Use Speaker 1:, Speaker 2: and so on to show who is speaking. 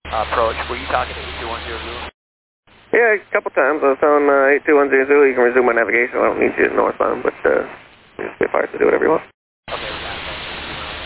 Speaker 1: Approach, were you talking to 82100?
Speaker 2: Yeah, a couple times. I was on 82100. You can resume my navigation. I don't need you northbound, but if I have to do whatever you want.